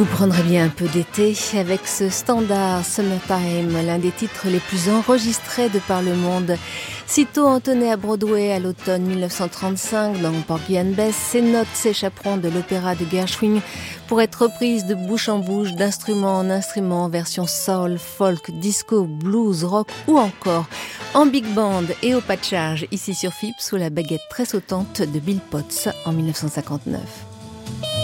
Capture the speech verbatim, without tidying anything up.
Vous prendrez bien un peu d'été avec ce standard Summertime, l'un des titres les plus enregistrés de par le monde. Sitôt entonné à Broadway à l'automne dix-neuf cent trente-cinq dans Porgy and Bess, ces notes s'échapperont de l'opéra de Gershwin pour être reprises de bouche en bouche, d'instrument en instrument, version soul, folk, disco, blues, rock ou encore en big band et au patchage ici sur F I P sous la baguette très sautante de Bill Potts en dix-neuf cent cinquante-neuf.